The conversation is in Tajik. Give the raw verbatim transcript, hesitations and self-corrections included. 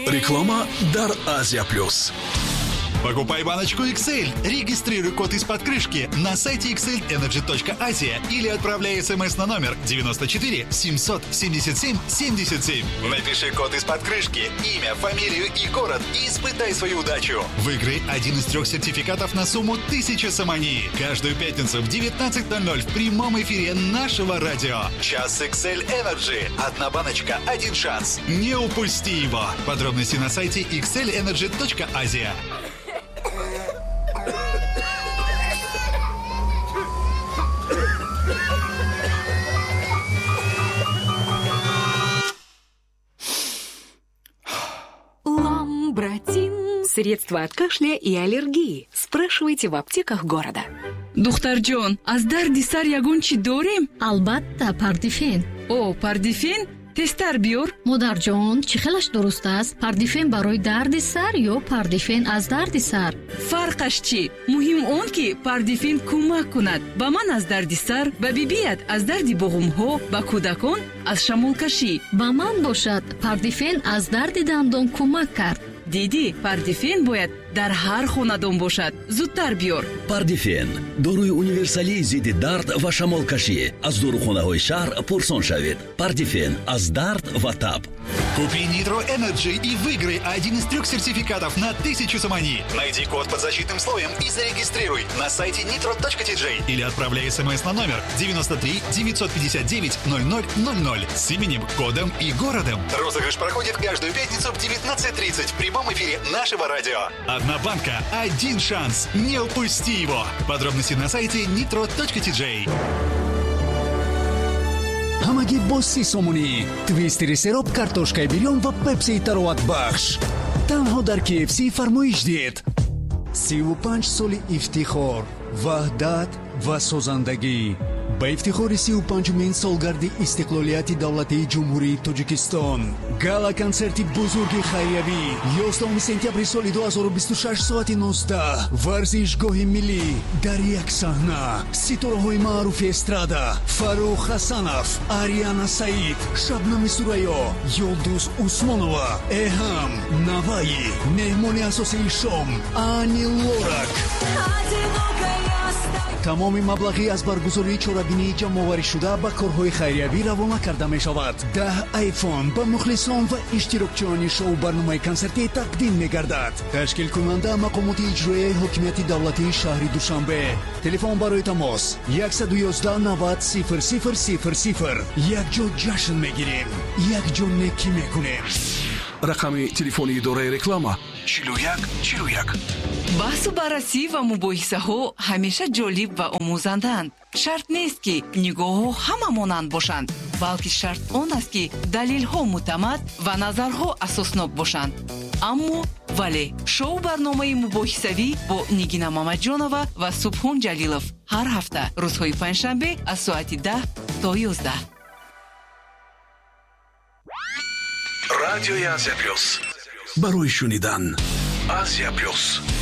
Реклама «Дар Азия Плюс». Покупай баночку икс эль, регистрируй код из-под крышки на сайте икс эль энерджи точка азия или отправляй смс на номер девяносто четыре семьсот семьдесят семь семьдесят семь. Напиши код из-под крышки, имя, фамилию и город и испытай свою удачу. Выиграй один из трех сертификатов на сумму тысяча самани. Каждую пятницу в девятнадцать ноль ноль в прямом эфире нашего радио. Час икс эль Energy. Одна баночка, один шанс. Не упусти его. Подробности на сайте икс эль энерджи точка азия. Ламбратин. Средства от кашля и аллергии. Спрашивайте в аптеках города. духтарҷон, аз дарди сар ягон чӣ дорем? албатта, пардифен. О, пардифен? тестар биёр. модарҷон, чӣ хелаш дуруст аст? Пардифен барои дарди сар ё пардифен аз дарди сар? фарқаш чӣ? муҳим он ки пардифен кӯмак кунад ба ман аз дарди сар, ба бибият аз дарди буғумҳо, ба кӯдакон аз шамолкашӣ. ба ман бошад, пардифен аз дарди дандон кӯмак кард. диди, пардифен бояд дар ҳар хонадон бошад. зудтар биёр. пардифен доруи универсалии зидди дард ва шамолкашӣ аз дорухонаҳои шаҳр пурсон шавед. Пардифен аз дард ва таб. Купи Nitro Energy и выиграй один из трех сертификатов на тысячу самани. Найди код под защитным слоем и зарегистрируй на сайте нитро точка ти джей или отправляй смс на номер девяносто три девятьсот пятьдесят девять ноль ноль ноль ноль с именем, кодом и городом. Розыгрыш проходит каждую пятницу в девятнадцать тридцать в прямом эфире нашего радио. Одна банка, один шанс. Не упусти его. Подробности на сайте нитро точка ти джей. ҳамагӣ бо си сомонӣ, твистери сироп, картошкаи бирён ва пепсии тароватбахш. Танҳо дар ки эф си фармоиш дид. сиву панҷ соли ифтихор, ваҳдат ва созандагӣ. ба ифтихори сиву панҷумин солгарди истиқлолияти давлатии ҷумҳурии Тоҷикистон. Гала концерти бузурги хайриявӣ ёздаҳуми сентябри соли ду ҳазору бисту шаш соати нуздаҳ. Варзишгоҳи миллӣ дар як саҳна. Ситораҳои маъруфи эстрада Фарух Хасанов, Ариана Саид, Шабнами Сурайё, Юлдуз Усмонова, Эҳам Наваи. Меҳмони асосии шом Ани Лорак. тамоми маблағи аз баргузории чорабинии ҷамъоваришуда ба корҳои хайриявӣ равона карда мешавад. даҳ айфон ба мухлисон ва иштирокчиёни шоу барномаи консертӣ тақдим мегардад. ташкилкунанда мақомоти иҷроияи ҳокимияти давлатии шаҳри Душанбе. телефон барои тамос яксад و یازده نود صفر صفر صفر صفر. якҷо ҷашн мегирем, якҷо некӣ мекунем. рақами телефони идораи реклама чилу як чилу як. баҳсу баррасӣ ва мубоҳисаҳо ҳамеша ҷолиб ва омӯзандаанд. шарт нест ки нигоҳҳо ҳама монанд бошанд, балки шарт он аст ки далелҳо муътамад ва назарҳо асоснок бошанд. аммо вале шоу барномаи мубоҳисавӣ бо Нигина Мамаҷонова ва Субҳон Ҷалилов ҳар ҳафта рӯзҳои панҷшанбе аз соати даҳ то ёздаҳ. радиои Азия Плюс. барои шунидан Азия Плюс.